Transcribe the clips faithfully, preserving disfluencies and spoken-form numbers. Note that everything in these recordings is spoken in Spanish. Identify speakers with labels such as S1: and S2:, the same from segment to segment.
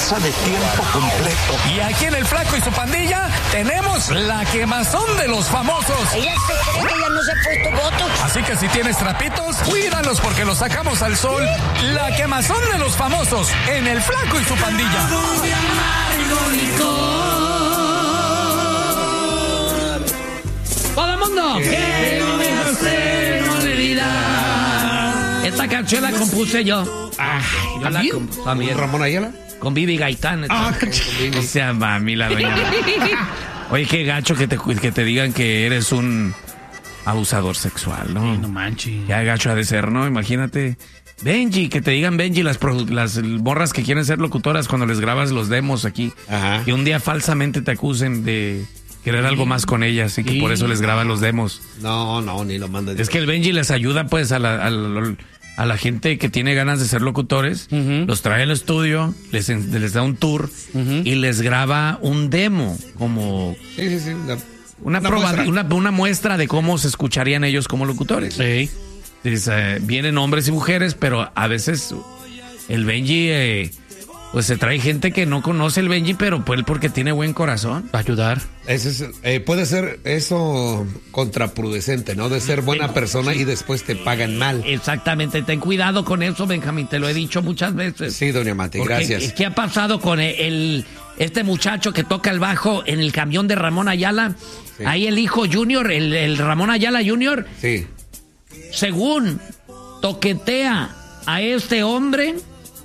S1: empresa de tiempo completo.
S2: Y aquí en El Flaco y su pandilla tenemos la quemazón de los famosos.
S3: Ella se cree que ya no se ha puesto botox.
S2: Así que si tienes trapitos, cuídalos porque los sacamos al sol. La quemazón de los famosos en El Flaco y su pandilla.
S4: ¡Todo el mundo! ¡Que no me hace olvidar! Esta canción la compuse yo. Ay, yo la compuse también.
S5: ¿Ramón Ayala?
S4: Con Vivi Gaitán.
S5: Ah,
S4: o sea, mami, la doña. Oye, qué gacho que te, que te digan que eres un abusador sexual, ¿no?
S6: Sí, no manches.
S4: Ya gacho ha de ser, ¿no? Imagínate. Benji, que te digan Benji, las, las morras que quieren ser locutoras cuando les grabas los demos aquí. Ajá. Que un día falsamente te acusen de querer sí. algo más con ellas y que sí. por eso les graban los demos.
S5: No, no, ni lo mandan.
S4: Es que el Benji les ayuda pues a la, a la, a la gente que tiene ganas de ser locutores, uh-huh. los trae al estudio, les, les da un tour uh-huh. y les graba un demo como...
S5: Sí, sí, sí. Una,
S4: una,
S5: una,
S4: proba,
S5: muestra.
S4: Una, una muestra de cómo se escucharían ellos como locutores.
S6: Sí.
S4: Entonces, eh, vienen hombres y mujeres, pero a veces el Benji... Eh, pues se trae gente que no conoce el Benji, pero pues él porque tiene buen corazón.
S6: Va a ayudar.
S5: Ese es, eh, puede ser eso contraproducente, ¿no? De ser buena persona y después te pagan mal.
S4: Exactamente. Ten cuidado con eso, Benjamín. Te lo he dicho muchas veces.
S5: Sí, doña Mati, porque, gracias.
S4: ¿Qué ha pasado con el, el este muchacho que toca el bajo en el camión de Ramón Ayala? Sí. Ahí el hijo Junior, el, el Ramón Ayala Junior.
S5: Sí.
S4: Según toquetea a este hombre...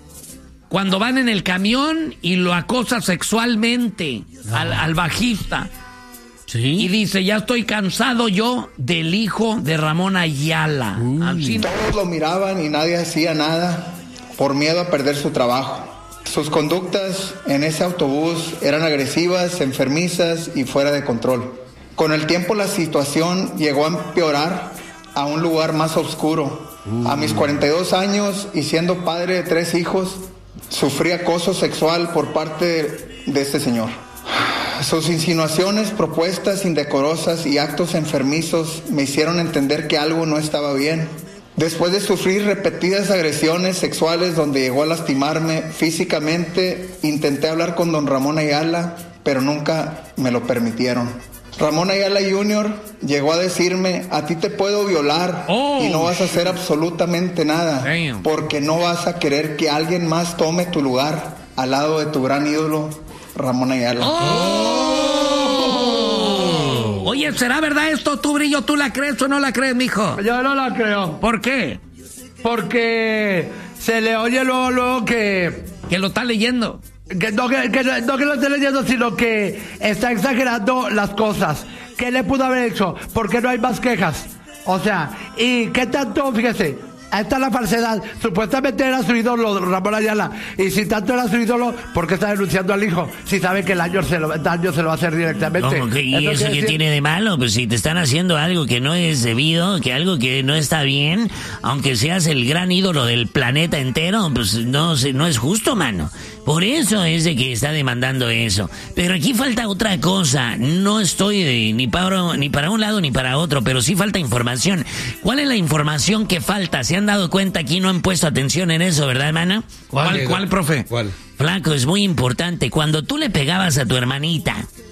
S4: Cuando van en el camión y lo acosa sexualmente no. al, al bajista.
S6: ¿Sí?
S4: Y dice, ya estoy cansado yo del hijo de Ramón Ayala.
S7: Así... Todos lo miraban y nadie hacía nada por miedo a perder su trabajo. Sus conductas en ese autobús eran agresivas, enfermizas y fuera de control. Con el tiempo la situación llegó a empeorar a un lugar más oscuro. Uh. A mis cuarenta y dos años y siendo padre de tres hijos... Sufrí acoso sexual por parte de, de este señor. Sus insinuaciones, propuestas indecorosas y actos enfermizos me hicieron entender que algo no estaba bien. Después de sufrir repetidas agresiones sexuales donde llegó a lastimarme físicamente, intenté hablar con don Ramón Ayala, pero nunca me lo permitieron. Ramón Ayala Junior llegó a decirme, a ti te puedo violar oh. y no vas a hacer absolutamente nada, Damn. porque no vas a querer que alguien más tome tu lugar al lado de tu gran ídolo, Ramón Ayala.
S4: Oh. Oh. Oye, ¿será verdad esto, tú, Brillo? ¿Tú la crees o no la crees, mijo?
S8: Yo no la creo.
S4: ¿Por qué?
S8: Porque se le oye luego, luego que...
S4: Que lo está leyendo.
S8: Que no, que, que, no que lo esté leyendo, sino que está exagerando las cosas. ¿Qué le pudo haber hecho? ¿Por qué no hay más quejas? O sea, ¿y qué tanto? Fíjese, ahí está la falsedad. Supuestamente era su ídolo, Ramón Ayala. Y si tanto era su ídolo, ¿por qué está denunciando al hijo? Si sabe que el daño se lo, daño se lo va a hacer directamente.
S9: No, ¿y eso, eso qué tiene de malo? Pues si te están haciendo algo que no es debido, que algo que no está bien, aunque seas el gran ídolo del planeta entero, pues no, no es justo, mano. Por eso es de que está demandando eso. Pero aquí falta otra cosa. No estoy de, ni, para, ni para un lado ni para otro, pero sí falta información. ¿Cuál es la información que falta? ¿Se han dado cuenta aquí? No han puesto atención en eso, ¿verdad, hermana?
S4: ¿Cuál, ¿Cuál, ¿cuál profe?
S5: ¿Cuál?
S9: Flaco, es muy importante. Cuando tú le pegabas a tu hermanita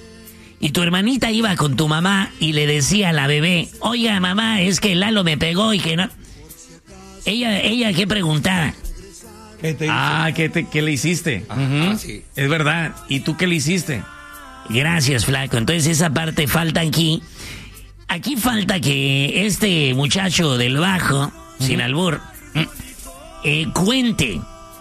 S9: y tu hermanita iba con tu mamá y le decía a la bebé, oiga, mamá, es que Lalo me pegó y que no... Ella, ella, ¿qué preguntaba?
S4: ¿Qué te ah, ¿qué, te, ¿qué le hiciste?
S5: Ajá, uh-huh. sí.
S4: Es verdad. ¿Y tú qué le hiciste?
S9: Gracias, Flaco. Entonces esa parte falta aquí. Aquí falta que este muchacho del bajo, uh-huh. sin albur, eh, cuente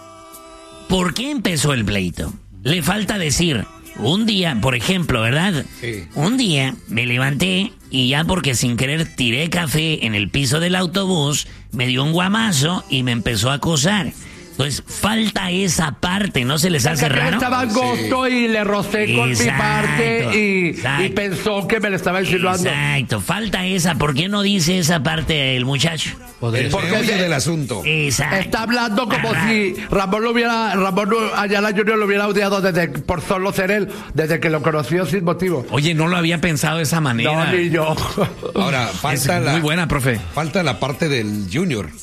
S9: por qué empezó el pleito. Le falta decir, un día, por ejemplo, ¿verdad?
S5: Sí.
S9: Un día me levanté y ya porque sin querer tiré café en el piso del autobús, me dio un guamazo y me empezó a acosar. Entonces, falta esa parte, ¿no se les hace raro?
S8: Estaba agosto sí. y le rocé con exacto, mi parte y, y pensó que me le estaba insinuando.
S9: Exacto, falta esa. ¿Por qué no dice esa parte el muchacho?
S5: El porque es del asunto.
S8: Exacto. Está hablando como Ajá. si Ramón lo hubiera, Ramón Ayala Junior lo hubiera odiado desde por solo ser él, desde que lo conoció sin motivo.
S4: Oye, no lo había pensado de esa manera.
S8: No, ni yo.
S5: Ahora, falta
S4: es
S5: la...
S4: muy buena, profe.
S5: Falta la parte del Junior.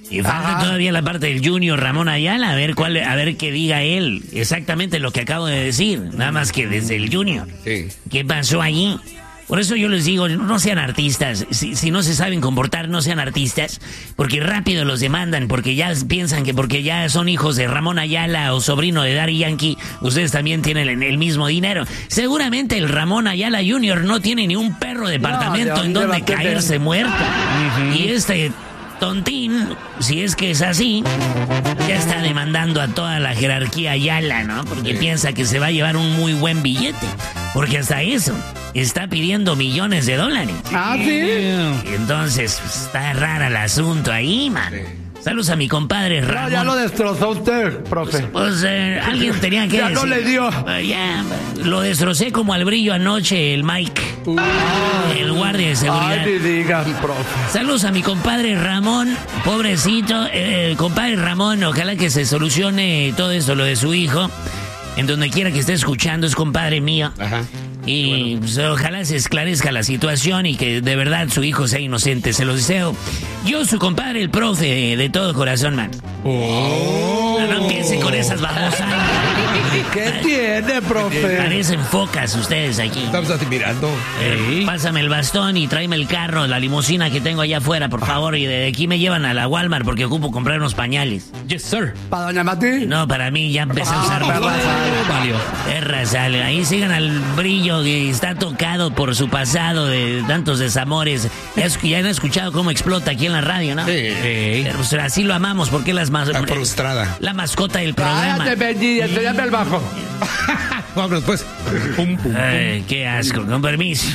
S9: Y falta
S8: Ajá.
S9: todavía la parte del Junior Ramón Ayala, a ver cuál, a ver qué diga él. Exactamente lo que acabo de decir, nada más que desde el Junior.
S5: Sí.
S9: ¿Qué pasó allí? Por eso yo les digo, no sean artistas. Si, si no se saben comportar, no sean artistas. Porque rápido los demandan, porque ya piensan que porque ya son hijos de Ramón Ayala o sobrino de Daddy Yankee, ustedes también tienen el, el mismo dinero. Seguramente el Ramón Ayala Junior no tiene ni un perro departamento
S8: No,
S9: en
S8: de
S9: donde
S8: dónde va a
S9: caerse
S8: tener.
S9: muerto. Y este tontín, si es que es así, ya está demandando a toda la jerarquía Ayala, ¿no? Porque piensa que se va a llevar un muy buen billete. Porque hasta eso está pidiendo millones de dólares.
S8: Ah, sí.
S9: Y entonces está raro el asunto ahí, man. Saludos a mi compadre
S8: No,
S9: Ramón.
S8: ya lo destrozó usted, profe.
S9: Pues eh, alguien tenía que
S8: Ya
S9: decir.
S8: no le dio.
S9: Eh, ya, lo destrocé como al brillo anoche el Mike. El guardia de seguridad.
S8: Ay, ni digas, profe.
S9: Saludos a mi compadre Ramón, pobrecito. Eh, compadre Ramón, ojalá que se solucione todo esto, lo de su hijo. En donde quiera que esté escuchando, es compadre mío.
S5: Ajá.
S9: Y pues, ojalá se esclarezca la situación y que de verdad su hijo sea inocente. Se lo deseo. Yo, su compadre, el profe, de, de todo corazón, man.
S5: Oh.
S9: No, no empiecen con esas babosas.
S8: ¿Qué tiene, profe?
S9: Parecen focas ustedes aquí.
S5: Estamos admirando.
S9: Eh, Pásame el bastón y tráeme el carro, la limusina que tengo allá afuera, por favor. Y de aquí me llevan a la Walmart porque ocupo comprar unos pañales.
S4: Yes, sir.
S8: ¿Para doña Mati?
S9: No, para mí ya empecé a usar
S8: Ah, perra sal.
S4: Valió.
S9: perra sal. Ahí sigan al brillo que está tocado por su pasado de tantos desamores. Ya, es- ya han escuchado cómo explota aquí en la radio, ¿no?
S5: Sí.
S9: Pero, pues, así lo amamos porque es las más,
S5: Está frustrada.
S9: la mascota del programa.
S8: Cállate, Benji, enséñame el bajo.
S5: Vámonos, pues.
S4: Pum, pum.
S9: Ay, qué asco, con permiso.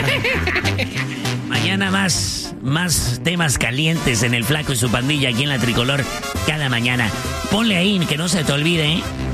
S9: Mañana más, más temas calientes en el Flaco y su pandilla aquí en la Tricolor cada mañana. Ponle ahí, que no se te olvide, ¿eh?